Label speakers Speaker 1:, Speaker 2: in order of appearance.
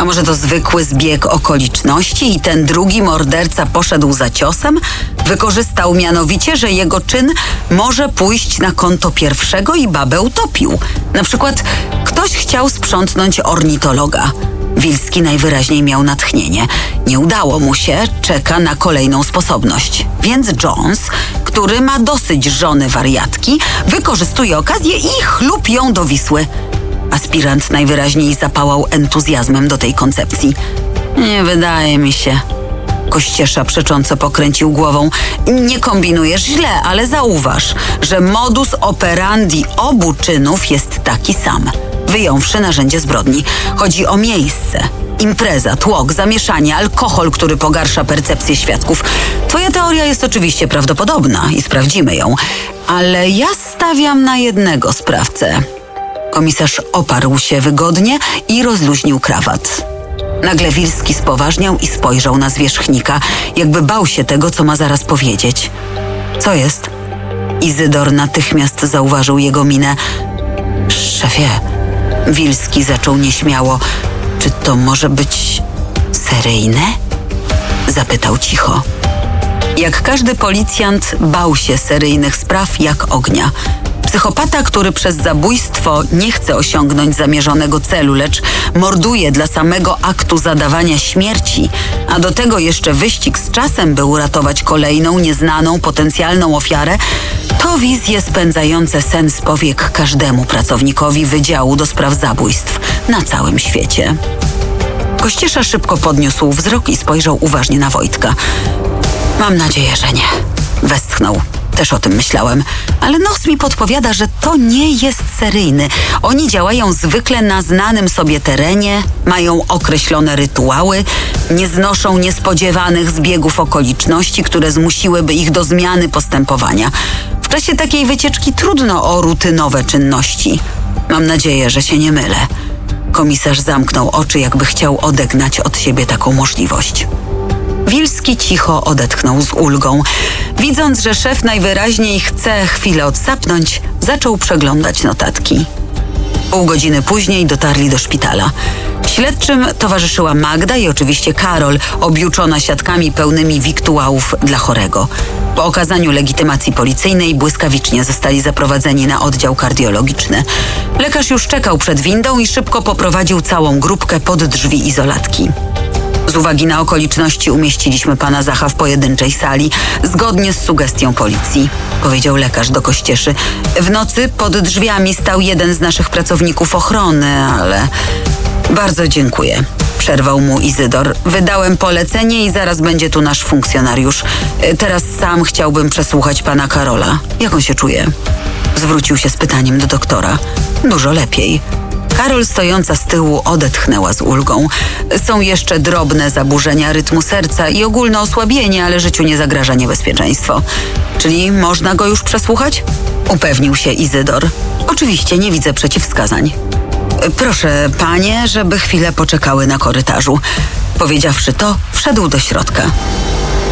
Speaker 1: A może to zwykły zbieg okoliczności i ten drugi morderca poszedł za ciosem? Wykorzystał mianowicie, że jego czyn może pójść na konto pierwszego i babę utopił. Na przykład ktoś chciał sprzątnąć ornitologa. Wilski najwyraźniej miał natchnienie. Nie udało mu się, czeka na kolejną sposobność. Więc Jones, który ma dosyć żony wariatki, wykorzystuje okazję i chlup ją do Wisły. Aspirant najwyraźniej zapałał entuzjazmem do tej koncepcji. Nie wydaje mi się. Kościesza przecząco pokręcił głową. Nie kombinujesz źle, ale zauważ, że modus operandi obu czynów jest taki sam. Wyjąwszy narzędzie zbrodni. Chodzi o miejsce, impreza, tłok, zamieszanie, alkohol, który pogarsza percepcję świadków. Twoja teoria jest oczywiście prawdopodobna i sprawdzimy ją, ale ja stawiam na jednego sprawcę. Komisarz oparł się wygodnie i rozluźnił krawat. Nagle Wilski spoważniał i spojrzał na zwierzchnika, jakby bał się tego, co ma zaraz powiedzieć. Co jest? Izydor natychmiast zauważył jego minę. Szefie, Wilski zaczął nieśmiało. Czy to może być seryjne? Zapytał cicho. Jak każdy policjant bał się seryjnych spraw jak ognia. Psychopata, który przez zabójstwo nie chce osiągnąć zamierzonego celu, lecz morduje dla samego aktu zadawania śmierci, a do tego jeszcze wyścig z czasem, by uratować kolejną, nieznaną, potencjalną ofiarę, to wizje spędzające sen z powiek każdemu pracownikowi Wydziału do Spraw Zabójstw na całym świecie. Kościesza szybko podniósł wzrok i spojrzał uważnie na Wojtka. Mam nadzieję, że nie. Westchnął. Też o tym myślałem, ale nos mi podpowiada, że to nie jest seryjny. Oni działają zwykle na znanym sobie terenie, mają określone rytuały, nie znoszą niespodziewanych zbiegów okoliczności, które zmusiłyby ich do zmiany postępowania. W czasie takiej wycieczki trudno o rutynowe czynności. Mam nadzieję, że się nie mylę. Komisarz zamknął oczy, jakby chciał odegnać od siebie taką możliwość. Wilski cicho odetchnął z ulgą. Widząc, że szef najwyraźniej chce chwilę odsapnąć, zaczął przeglądać notatki. Pół godziny później dotarli do szpitala. Śledczym towarzyszyła Magda i oczywiście Karol, objuczona siatkami pełnymi wiktuałów dla chorego. Po okazaniu legitymacji policyjnej błyskawicznie zostali zaprowadzeni na oddział kardiologiczny. Lekarz już czekał przed windą i szybko poprowadził całą grupkę pod drzwi izolatki. Z uwagi na okoliczności umieściliśmy pana Zacha w pojedynczej sali, zgodnie z sugestią policji, powiedział lekarz do Kościeszy. W nocy pod drzwiami stał jeden z naszych pracowników ochrony, ale... Bardzo dziękuję, przerwał mu Izydor. Wydałem polecenie i zaraz będzie tu nasz funkcjonariusz. Teraz sam chciałbym przesłuchać pana Karola. Jak on się czuje? Zwrócił się z pytaniem do doktora. Dużo lepiej. Karol, stojąca z tyłu, odetchnęła z ulgą. Są jeszcze drobne zaburzenia rytmu serca i ogólne osłabienie, ale życiu nie zagraża niebezpieczeństwo. Czyli można go już przesłuchać? Upewnił się Izydor. Oczywiście, nie widzę przeciwwskazań. Proszę, panie, żeby chwilę poczekały na korytarzu. Powiedziawszy to, wszedł do środka.